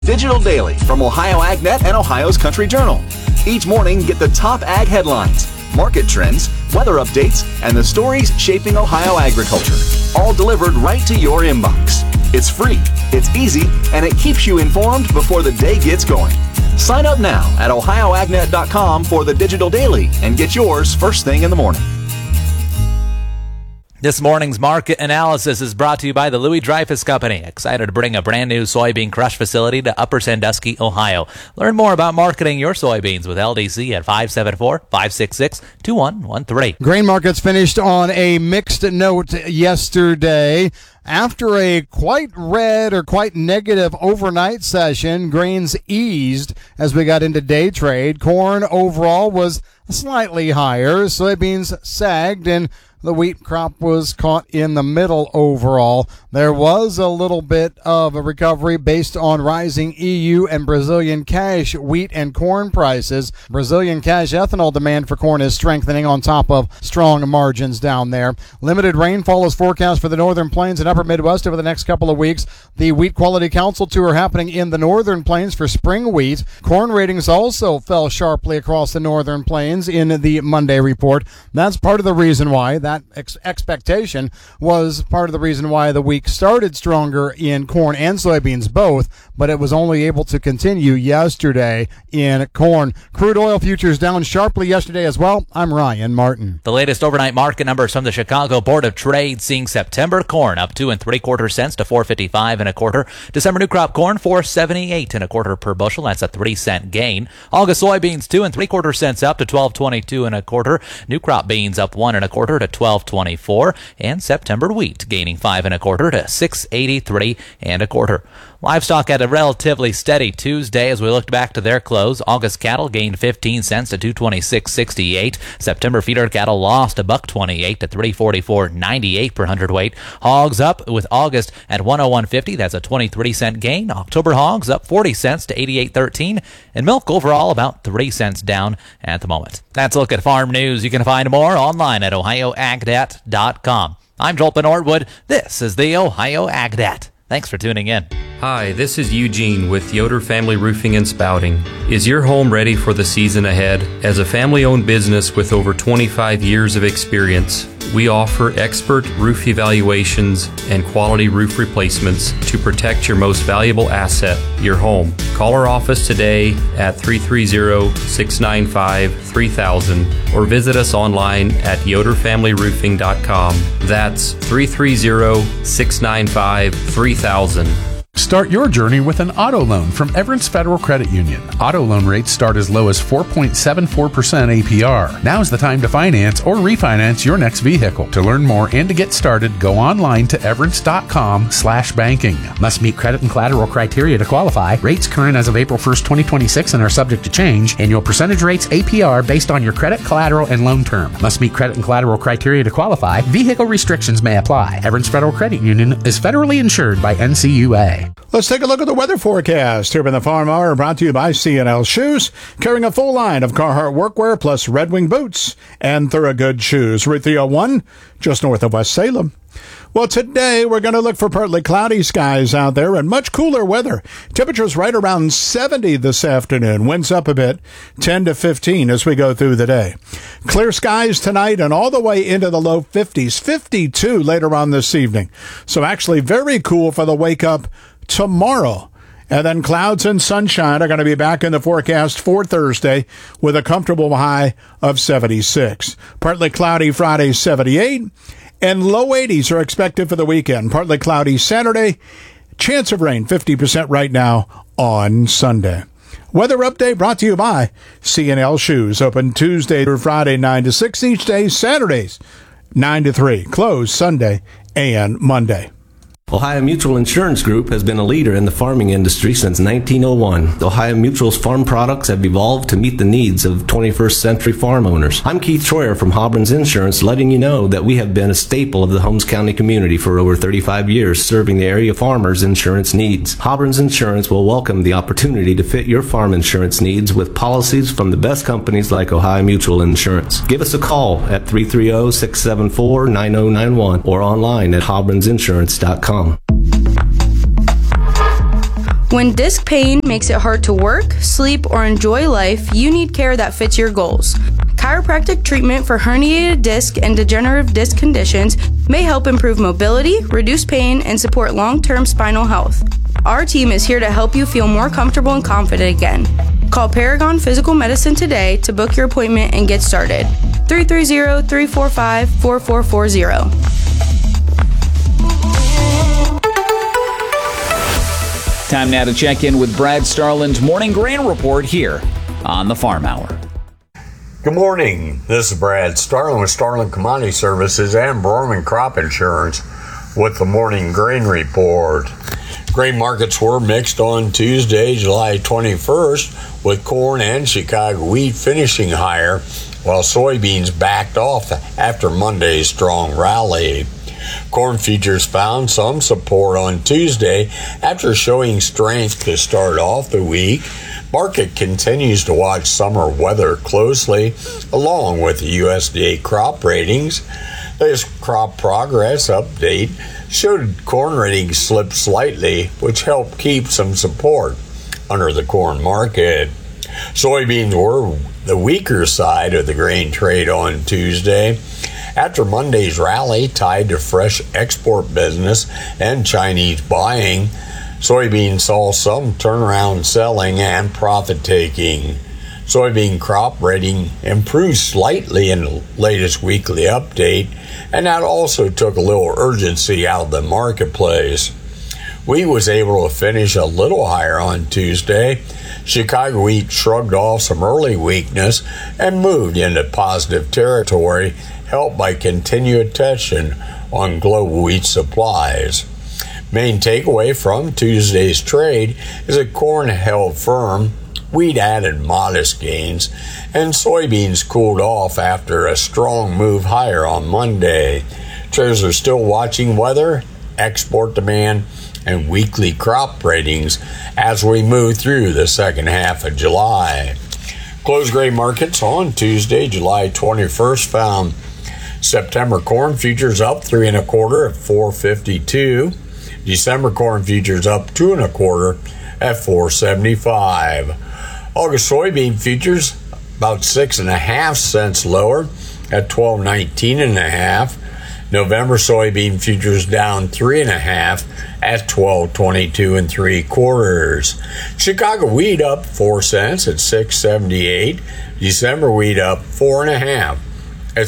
Digital Daily from Ohio AgNet and Ohio's Country Journal. Each morning, get the top ag headlines, market trends, weather updates, and the stories shaping Ohio agriculture, all delivered right to your inbox. It's free, it's easy, and it keeps you informed before the day gets going. Sign up now at ohioagnet.com for the Digital Daily and get yours first thing in the morning. This morning's market analysis is brought to you by the Louis Dreyfus Company, excited to bring a brand new soybean crush facility to Upper Sandusky, Ohio. Learn more about marketing your soybeans with LDC at 574-566-2113. Grain markets finished on a mixed note yesterday. After a quite red or quite negative overnight session, grains eased as we got into day trade. Corn overall was slightly higher. Soybeans sagged, and the wheat crop was caught in the middle overall. There was a little bit of a recovery based on rising EU and Brazilian cash wheat and corn prices. Brazilian cash ethanol demand for corn is strengthening on top of strong margins down there. Limited rainfall is forecast for the northern plains and upper Midwest over the next couple of weeks. The Wheat Quality Council tour happening in the northern plains for spring wheat. Corn ratings also fell sharply across the northern plains in the Monday report. That's part of the reason why that expectation was part of the reason why the week started stronger in corn and soybeans both, but it was only able to continue yesterday in corn. Crude oil futures down sharply yesterday as well. I'm Ryan Martin. The latest overnight market numbers from the Chicago Board of Trade seeing September corn up 2 3/4 cents to $4.55 1/4. December new crop corn $4.78 1/4 per bushel. That's a 3-cent gain. August soybeans 2 3/4 cents up to $12.22 1/4. New crop beans up 1 1/4 to $12.24, and September wheat gaining 5 1/4 to $6.83 1/4. Livestock had a relatively steady Tuesday as we looked back to their close. August cattle gained 15 cents to $226.68. September feeder cattle lost $1.28 to $344.98 per hundredweight. Hogs up with August at $101.50. That's a 23-cent gain. October hogs up 40 cents to $88.13, and milk overall about 3 cents down at the moment. That's a look at farm news. You can find more online at ohioagnet.com. I'm Joel Norwood. This is the Ohio AgNet. Thanks for tuning in. Hi, this is Eugene with Yoder Family Roofing and Spouting. Is your home ready for the season ahead? As a family-owned business with over 25 years of experience, we offer expert roof evaluations and quality roof replacements to protect your most valuable asset, your home. Call our office today at 330-695-3000 or visit us online at yoderfamilyroofing.com. That's 330-695-3000. Start your journey with an auto loan from Everence Federal Credit Union. Auto loan rates start as low as 4.74% APR. Now's the time to finance or refinance your next vehicle. To learn more and to get started, go online to everence.com/banking. Must meet credit and collateral criteria to qualify. Rates current as of April 1st, 2026 and are subject to change. Annual percentage rates APR based on your credit, collateral, and loan term. Must meet credit and collateral criteria to qualify. Vehicle restrictions may apply. Everence Federal Credit Union is federally insured by NCUA. Let's take a look at the weather forecast here in the Farm Hour, brought to you by C&L Shoes, carrying a full line of Carhartt workwear plus Red Wing boots and Thorogood shoes. Route 301, just north of West Salem. Well, today we're going to look for partly cloudy skies out there and much cooler weather. Temperatures right around 70 this afternoon. Winds up a bit, 10 to 15 as we go through the day. Clear skies tonight and all the way into the low 50s, 52 later on this evening. So actually very cool for the wake up tomorrow. And then clouds and sunshine are going to be back in the forecast for Thursday with a comfortable high of 76. Partly cloudy Friday, 78. And low 80s are expected for the weekend. Partly cloudy Saturday. Chance of rain, 50% right now on Sunday. Weather update brought to you by C&L Shoes. Open Tuesday through Friday, 9 to 6 each day. Saturdays, 9 to 3. Closed Sunday and Monday. Ohio Mutual Insurance Group has been a leader in the farming industry since 1901. Ohio Mutual's farm products have evolved to meet the needs of 21st century farm owners. I'm Keith Troyer from Hobrins Insurance, letting you know that we have been a staple of the Holmes County community for over 35 years, serving the area farmers' insurance needs. Hobrins Insurance will welcome the opportunity to fit your farm insurance needs with policies from the best companies like Ohio Mutual Insurance. Give us a call at 330-674-9091 or online at hobrinsinsurance.com. When disc pain makes it hard to work, sleep, or enjoy life, you need care that fits your goals. Chiropractic treatment for herniated disc and degenerative disc conditions may help improve mobility, reduce pain, and support long-term spinal health. Our team is here to help you feel more comfortable and confident again. Call Paragon Physical Medicine today to book your appointment and get started. 330-345-4440. Time now to check in with Brad Starland's Morning Grain Report here on the Farm Hour. Good morning. This is Brad Starland with Starland Commodity Services and Borman Crop Insurance with the Morning Grain Report. Grain markets were mixed on Tuesday, July 21st, with corn and Chicago wheat finishing higher, while soybeans backed off after Monday's strong rally. Corn futures found some support on Tuesday after showing strength to start off the week. Market continues to watch summer weather closely, along with the USDA crop ratings. This crop progress update showed corn ratings slip slightly, which helped keep some support under the corn market. Soybeans were the weaker side of the grain trade on Tuesday. After Monday's rally tied to fresh export business and Chinese buying, soybeans saw some turnaround selling and profit-taking. Soybean crop rating improved slightly in the latest weekly update, and that also took a little urgency out of the marketplace. Wheat was able to finish a little higher on Tuesday. Chicago wheat shrugged off some early weakness and moved into positive territory, helped by continued tension on global wheat supplies. Main takeaway from Tuesday's trade is that corn held firm, wheat added modest gains, and soybeans cooled off after a strong move higher on Monday. Traders are still watching weather, export demand, and weekly crop ratings as we move through the second half of July. Closed grain markets on Tuesday, July 21st, found September corn futures up 3 1/4 at $4.52. December corn futures up 2 1/4 at $4.75. August soybean futures about 6.5 cents lower at $12.19 1/2. November soybean futures down 3 1/2 at $12.22 3/4. Chicago wheat up 4 cents at $6.78. December wheat up 4 1/2 at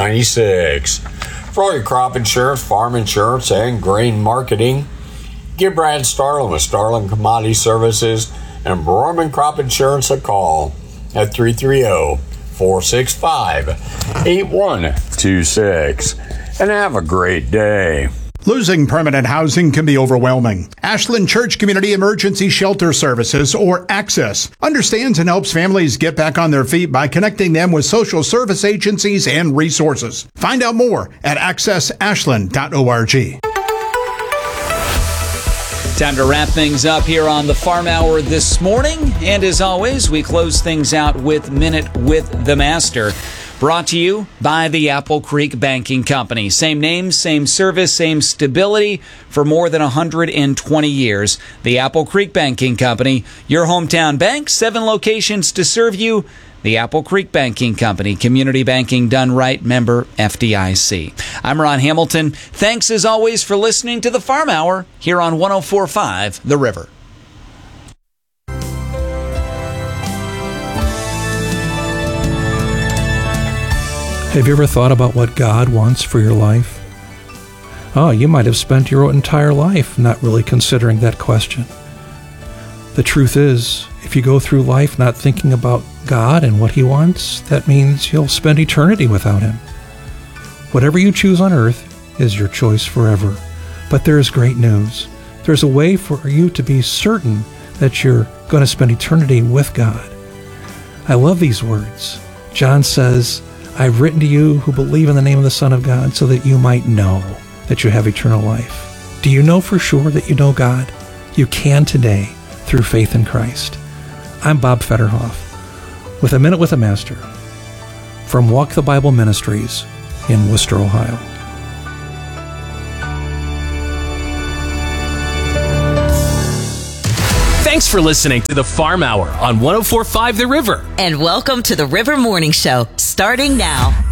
$6.96. For all your crop insurance, farm insurance, and grain marketing, give Brad Starland with Starland Commodity Services and Borman Crop Insurance a call at 330-465-8126. And have a great day. Losing permanent housing can be overwhelming. Ashland Church Community Emergency Shelter Services, or ACCESS, understands and helps families get back on their feet by connecting them with social service agencies and resources. Find out more at accessashland.org. Time to wrap things up here on the Farm Hour this morning. And as always, we close things out with Minute with the Master. Brought to you by the Apple Creek Banking Company. Same name, same service, same stability for more than 120 years. The Apple Creek Banking Company, your hometown bank, 7 locations to serve you. The Apple Creek Banking Company, community banking done right, member FDIC. I'm Ron Hamilton. Thanks as always for listening to the Farm Hour here on 104.5 The River. Have you ever thought about what God wants for your life? Oh, you might have spent your entire life not really considering that question. The truth is, if you go through life not thinking about God and what He wants, that means you'll spend eternity without Him. Whatever you choose on earth is your choice forever. But there's great news. There's a way for you to be certain that you're going to spend eternity with God. I love these words. John says, I've written to you who believe in the name of the Son of God so that you might know that you have eternal life. Do you know for sure that you know God? You can today through faith in Christ. I'm Bob Fetterhoff with A Minute with the Master from Walk the Bible Ministries in Worcester, Ohio. Thanks for listening to the Farm Hour on 104.5 The River. And welcome to the River Morning Show, starting now.